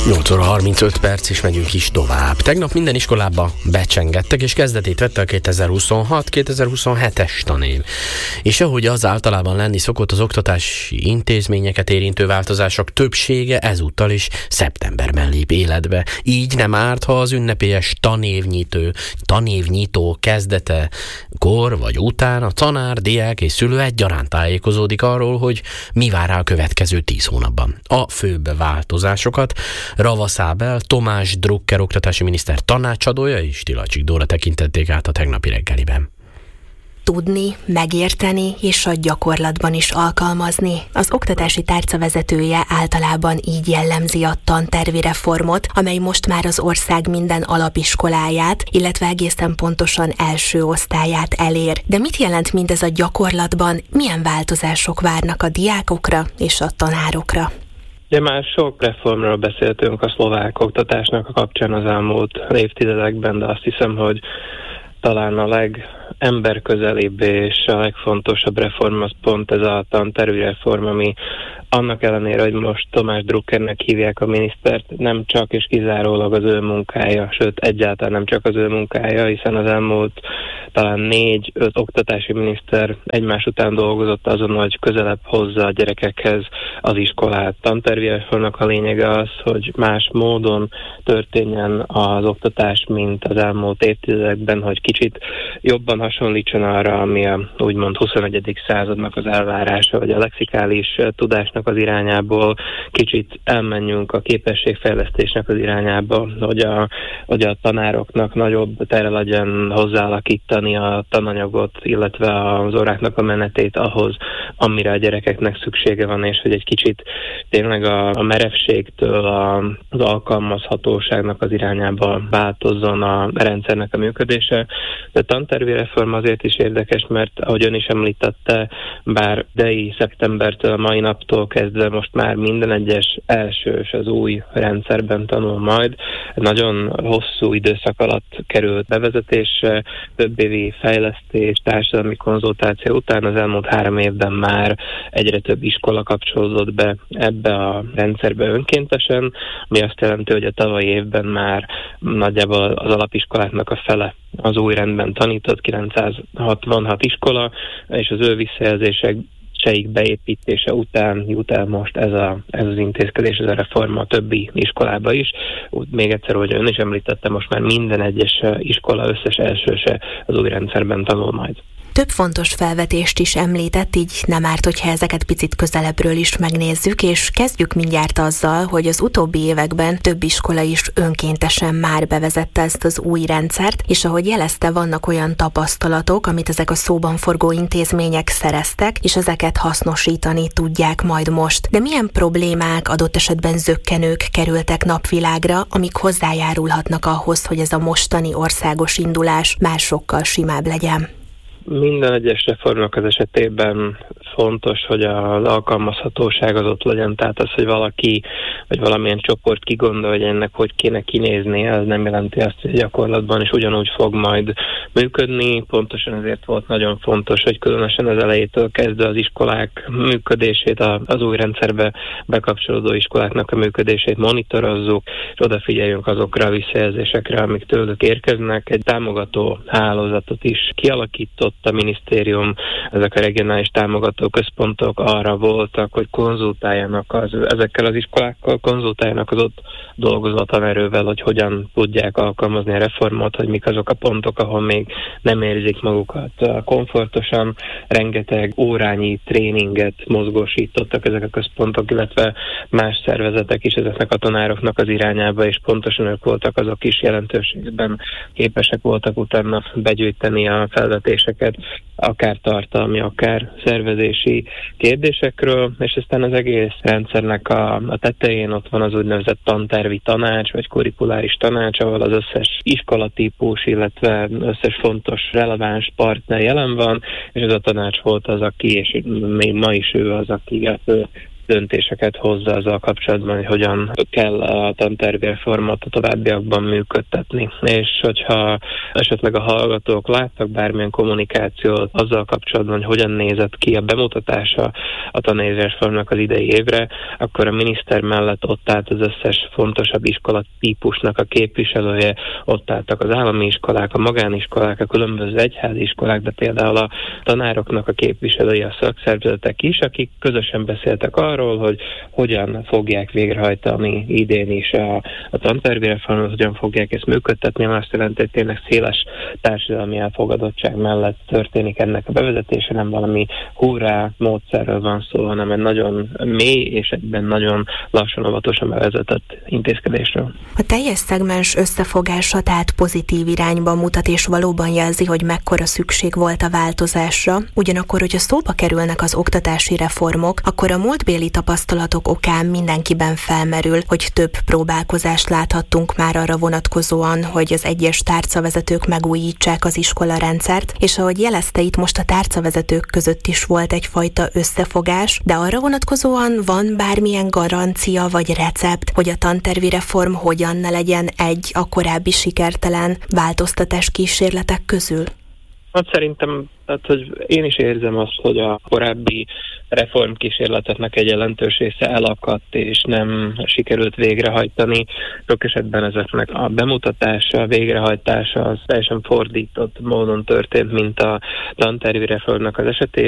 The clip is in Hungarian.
8 óra 35 perc, és megyünk is tovább. Tegnap minden iskolába becsengettek, és kezdetét vette a 2026-2027-es tanév. És ahogy az általában lenni szokott, az oktatási intézményeket érintő változások többsége ezúttal is szeptemberben lép életbe. Így nem árt, ha az ünnepélyes tanévnyitó kezdetekor vagy után a tanár, diák és szülő egyaránt tájékozódik arról, hogy mi vár rá a következő 10 hónapban. A főbb változásokat Ravasz Ábel, Tomás Drucker oktatási miniszter tanácsadója és Tilacsik Dóra tekintették át a tegnapi reggeliben. Tudni, megérteni és a gyakorlatban is alkalmazni. Az oktatási tárca vezetője általában így jellemzi a tantervi reformot, amely most már az ország minden alapiskoláját, illetve egészen pontosan első osztályát elér. De mit jelent mindez a gyakorlatban? Milyen változások várnak a diákokra és a tanárokra? Ugye már sok reformról beszéltünk a szlovák oktatásnak a kapcsán az elmúlt évtizedekben, de azt hiszem, hogy talán a legemberközelibb és a legfontosabb reform az pont ez a tantervi reform, ami annak ellenére, hogy most Tomás Druckernek hívják a minisztert, nem csak és kizárólag az ő munkája, sőt egyáltalán nem csak az ő munkája, hiszen az elmúlt talán 4-5 oktatási miniszter egymás után dolgozott azon, hogy közelebb hozza a gyerekekhez az iskolát. Tantervi reformnak a lényege az, hogy más módon történjen az oktatás, mint az elmúlt évtizedekben, hogy kicsit jobban hasonlítson arra, ami a úgymond 21. századnak az elvárása, vagy a lexikális tudásnak az irányából kicsit elmenjünk a képességfejlesztésnek az irányába, hogy a tanároknak nagyobb tere legyen hozzáalakítani a tananyagot, illetve az óráknak a menetét ahhoz, amire a gyerekeknek szüksége van, és hogy egy kicsit tényleg a merevségtől az alkalmazhatóságnak az irányába változzon a rendszernek a működése. De a tantervi reform azért is érdekes, mert ahogy ön is említette, bár idei szeptembertől, a mai naptól kezdve most már minden egyes elsős az új rendszerben tanul majd. Nagyon hosszú időszak alatt került bevezetésre, több évi fejlesztés, társadalmi konzultáció után az elmúlt 3 évben már egyre több iskola kapcsolódott be ebbe a rendszerbe önkéntesen, ami azt jelenti, hogy a tavalyi évben már nagyjából az alapiskoláknak a fele az új rendben tanított, 966 iskola, és az ő visszajelzések beépítése után jut el most ez az intézkedés, ez a reforma a többi iskolába is. Még egyszer, hogy ön is említette, most már minden egyes iskola összes elsőse az új rendszerben tanul majd. Több fontos felvetést is említett, így nem árt, hogyha ezeket picit közelebbről is megnézzük, és kezdjük mindjárt azzal, hogy az utóbbi években több iskola is önkéntesen már bevezette ezt az új rendszert, és ahogy jelezte, vannak olyan tapasztalatok, amit ezek a szóban forgó intézmények szereztek, és ezeket hasznosítani tudják majd most. De milyen problémák, adott esetben zökkenők kerültek napvilágra, amik hozzájárulhatnak ahhoz, hogy ez a mostani országos indulás már sokkal simább legyen? Minden egyes reformnak az esetében fontos, hogy az alkalmazhatóság az ott legyen, tehát az, hogy valaki vagy valamilyen csoport kigondol, hogy ennek hogy kéne kinézni, ez nem jelenti azt, hogy gyakorlatban is ugyanúgy fog majd működni. Pontosan ezért volt nagyon fontos, hogy különösen az elejétől kezdve az iskolák működését, az új rendszerbe bekapcsolódó iskoláknak a működését monitorozzuk, és odafigyeljünk azokra a visszajelzésekre, amik tőlük érkeznek. Egy támogató hálózatot is kialakított a minisztérium, ezek a regionális támogató központok arra voltak, hogy konzultáljanak ezekkel az iskolákkal, konzultáljanak az ott dolgozó tanerővel, hogy hogyan tudják alkalmazni a reformot, hogy mik azok a pontok, ahol még nem érzik magukat komfortosan. Rengeteg órányi tréninget mozgósítottak ezek a központok, illetve más szervezetek is ezeknek a tanároknak az irányába, és pontosan ők voltak azok is jelentőségben képesek voltak utána begyűjteni a felvetéseket, akár tartalmi, akár szervezési kérdésekről, és aztán az egész rendszernek a tetején ott van az úgynevezett tantervi tanács, vagy kurikuláris tanács, ahol az összes iskolatípus, illetve összes fontos, releváns partner jelen van, és ez a tanács volt az, aki, és még ma is ő az, aki a döntéseket hozza azzal kapcsolatban, hogy hogyan kell a tantervi reformot a továbbiakban működtetni. És hogyha esetleg a hallgatók láttak bármilyen kommunikációt azzal kapcsolatban, hogy hogyan nézett ki a bemutatása a tanévi reformnak az idei évre, akkor a miniszter mellett ott állt az összes fontosabb iskola típusnak a képviselője, ott álltak az állami iskolák, a magániskolák, a különböző egyházi iskolák, de például a tanároknak a képviselői, a szakszervezetek is, akik közösen beszéltek arról, hogy hogyan fogják végrehajtani idén is a tantervi reformot, hogyan fogják ezt működtetni, azt jelenti, hogy tényleg széles társadalmi elfogadottság mellett történik ennek a bevezetése, nem valami hurrá módszerről van szó, hanem egy nagyon mély és egyben nagyon lassan, óvatosan bevezetett intézkedésről. A teljes szegmens összefogása tehát pozitív irányba mutat, és valóban jelzi, hogy mekkora szükség volt a változásra. Ugyanakkor, hogyha szóba kerülnek az oktatási reformok, akkor a múltbéli tapasztalatok okán mindenkiben felmerül, hogy több próbálkozást láthattunk már arra vonatkozóan, hogy az egyes tárcavezetők megújítsák az iskolarendszert, és ahogy jelezte, itt most a tárcavezetők között is volt egyfajta összefogás, de arra vonatkozóan van bármilyen garancia vagy recept, hogy a tantervi reform hogyan ne legyen egy a korábbi sikertelen változtatás kísérletek közül? Hát szerintem, hogy én is érzem azt, hogy a korábbi reformkísérleteknek egy jelentős része elakadt, és nem sikerült végrehajtani. Sok esetben ezeknek a bemutatása, a végrehajtása az teljesen fordított módon történt, mint a tantervi reformnak az esetében.